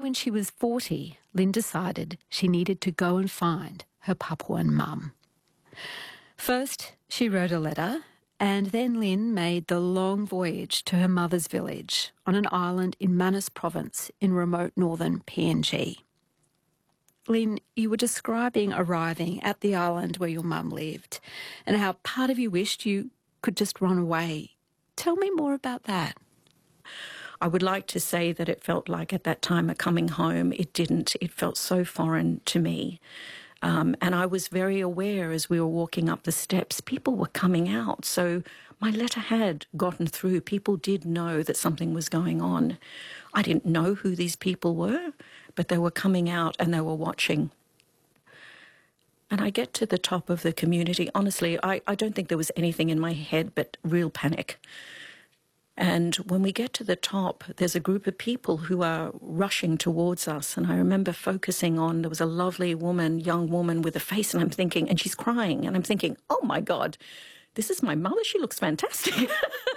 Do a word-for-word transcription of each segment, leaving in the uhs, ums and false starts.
when she was forty, Lynn decided she needed to go and find her Papuan mum. First, she wrote a letter, and then Lynn made the long voyage to her mother's village on an island in Manus Province in remote northern P N G. Lynn, you were describing arriving at the island where your mum lived and how part of you wished you could just run away. Tell me more about that. I would like to say that it felt like at that time a coming home. It didn't. It felt so foreign to me. Um, and I was very aware as we were walking up the steps, people were coming out. So my letter had gotten through. People did know that something was going on. I didn't know who these people were, but they were coming out and they were watching. And I get to the top of the community. Honestly, I, I don't think there was anything in my head but real panic. And when we get to the top, there's a group of people who are rushing towards us. And I remember focusing on, there was a lovely woman, young woman with a face, and I'm thinking, and she's crying, and I'm thinking, oh my God, this is my mother. She looks fantastic.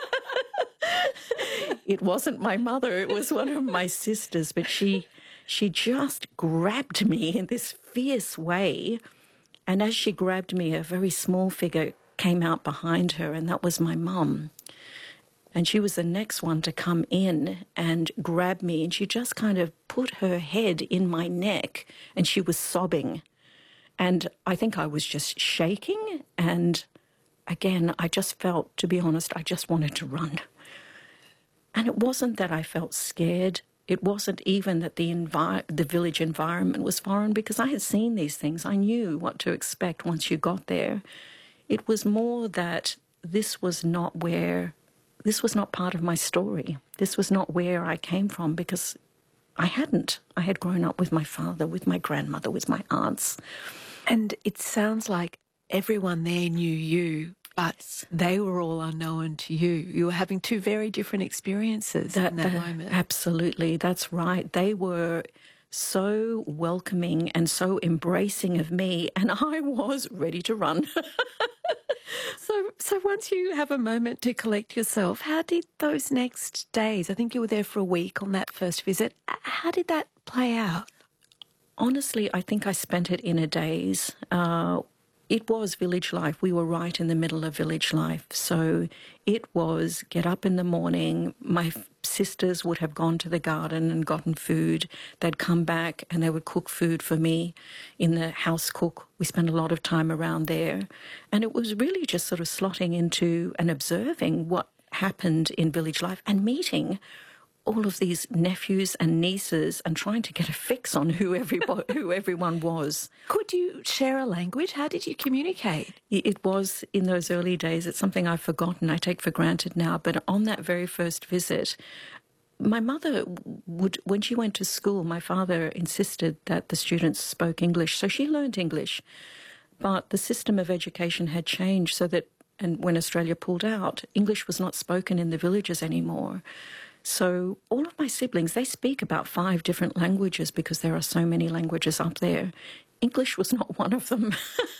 It wasn't my mother. It was one of my sisters, but she, she just grabbed me in this fierce way. And as she grabbed me, a very small figure came out behind her, and that was my mum. And she was the next one to come in and grab me, and she just kind of put her head in my neck, and she was sobbing. And I think I was just shaking, and again, I just felt, to be honest, I just wanted to run. And it wasn't that I felt scared. It wasn't even that the envi- the village environment was foreign, because I had seen these things. I knew what to expect once you got there. It was more that this was not where... This was not part of my story. This was not where I came from, because I hadn't. I had grown up with my father, with my grandmother, with my aunts. And it sounds like everyone there knew you, but they were all unknown to you. You were having two very different experiences that, in that that, moment. Absolutely, that's right. They were so welcoming and so embracing of me, and I was ready to run. So so once you have a moment to collect yourself, how did those next days, I think you were there for a week on that first visit, how did that play out? Honestly, I think I spent it in a daze. Uh, it was village life. We were right in the middle of village life. So it was get up in the morning. My f- sisters would have gone to the garden and gotten food. They'd come back and they would cook food for me in the house cook. We spent a lot of time around there. And it was really just sort of slotting into and observing what happened in village life and meeting all of these nephews and nieces and trying to get a fix on who everybody, who everyone was. Could you share a language? How did you communicate? It was in those early days. It's something I've forgotten. I take for granted now. But on that very first visit, my mother would, when she went to school, my father insisted that the students spoke English. So she learned English. But the system of education had changed so that, and when Australia pulled out, English was not spoken in the villages anymore. So all of my siblings, they speak about five different languages because there are so many languages up there. English was not one of them.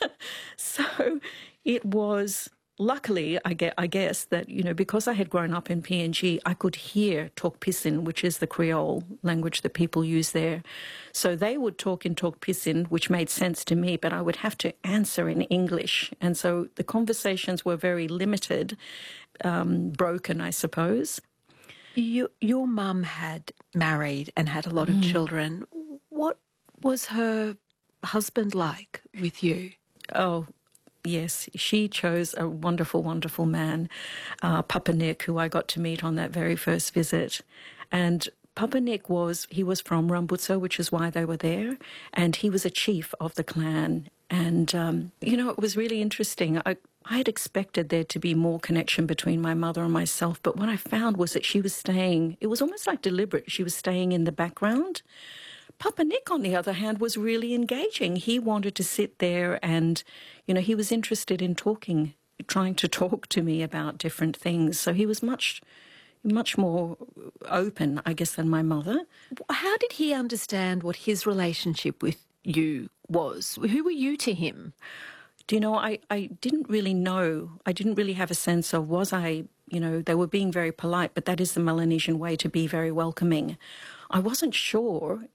So it was, luckily, I guess, I guess that, you know, because I had grown up in P N G, I could hear Tok Pisin, which is the Creole language that people use there. So they would talk in Tok Pisin, which made sense to me, but I would have to answer in English. And so the conversations were very limited, um, broken, I suppose. You, your mum had married and had a lot of mm. children. What was her husband like with you? Oh, yes. She chose a wonderful, wonderful man, uh, Papa Nick, who I got to meet on that very first visit. And Papa Nick was, he was from Rambutsa, which is why they were there, and he was a chief of the clan. And, um, you know, it was really interesting. I, I had expected there to be more connection between my mother and myself, but what I found was that she was staying, it was almost like deliberate, she was staying in the background. Papa Nick, on the other hand, was really engaging. He wanted to sit there and, you know, he was interested in talking, trying to talk to me about different things. So he was much, much more open, I guess, than my mother. How did he understand what his relationship with you was? Who were you to him? Do you know, I, I didn't really know. I didn't really have a sense of, was I, you know, they were being very polite, but that is the Melanesian way to be very welcoming. I wasn't sure